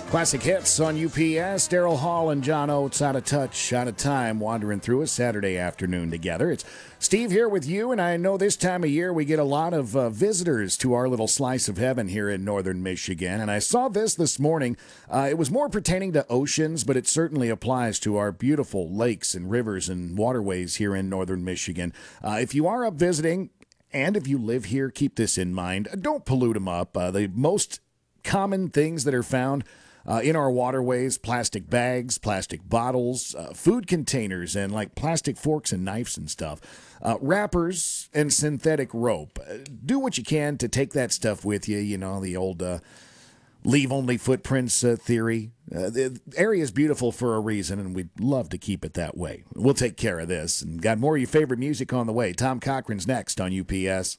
Classic hits on UPS. Daryl Hall and John Oates out of touch, out of time, wandering through a Saturday afternoon together. It's Steve here with you, and I know this time of year we get a lot of visitors to our little slice of heaven here in northern Michigan. And I saw this morning. It was more pertaining to oceans, but it certainly applies to our beautiful lakes and rivers and waterways here in northern Michigan. If you are up visiting, and if you live here, keep this in mind. Don't pollute them up. The most common things that are found in our waterways: plastic bags, plastic bottles, food containers, and like plastic forks and knives and stuff, wrappers, and synthetic rope. Do what you can to take that stuff with you. You know, the old leave only footprints theory. The area is beautiful for a reason, and we'd love to keep it that way. We'll take care of this. And got more of your favorite music on the way. Tom Cochran's next on UPS.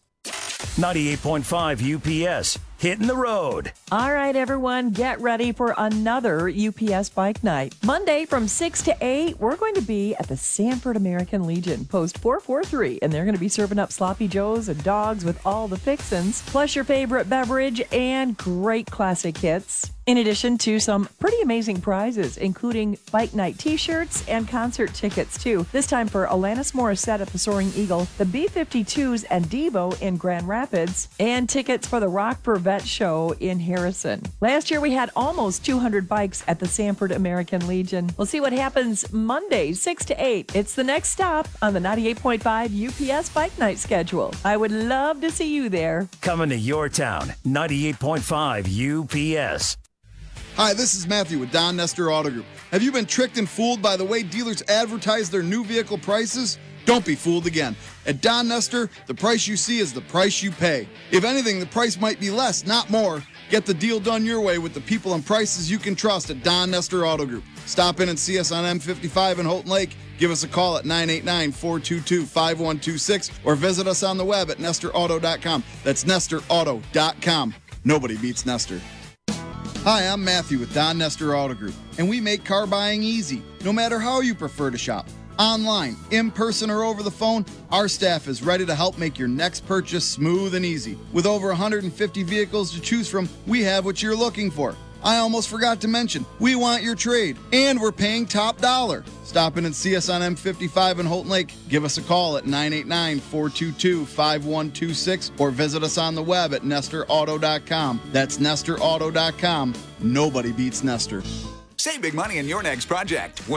98.5 UPS, hitting the road. All right, everyone, get ready for another UPS Bike Night. Monday from 6 to 8, we're going to be at the Sanford American Legion, post 443, and they're going to be serving up sloppy joes and dogs with all the fixins, plus your favorite beverage and great classic hits. In addition to some pretty amazing prizes, including Bike Night t-shirts and concert tickets, too. This time for Alanis Morissette at the Soaring Eagle, the B-52s and Devo in Grand Rapids, and tickets for the Rock for Vet show in Harrison. Last year, we had almost 200 bikes at the Sanford American Legion. We'll see what happens Monday, 6 to 8. It's the next stop on the 98.5 UPS Bike Night schedule. I would love to see you there. Coming to your town, 98.5 UPS. Hi, this is Matthew with Don Nestor Auto Group. Have you been tricked and fooled by the way dealers advertise their new vehicle prices? Don't be fooled again. At Don Nestor, the price you see is the price you pay. If anything, the price might be less, not more. Get the deal done your way with the people and prices you can trust at Don Nestor Auto Group. Stop in and see us on M55 in Houghton Lake. Give us a call at 989-422-5126 or visit us on the web at nestorauto.com. That's nestorauto.com. Nobody beats Nestor. Hi, I'm Matthew with Don Nestor Auto Group, and we make car buying easy, no matter how you prefer to shop. Online, in person, or over the phone, our staff is ready to help make your next purchase smooth and easy. With over 150 vehicles to choose from, we have what you're looking for. I almost forgot to mention, we want your trade, and we're paying top dollar. Stop in and see us on M55 in Houghton Lake. Give us a call at 989-422-5126 or visit us on the web at nestorauto.com. That's nestorauto.com. Nobody beats Nestor. Save big money in your next project.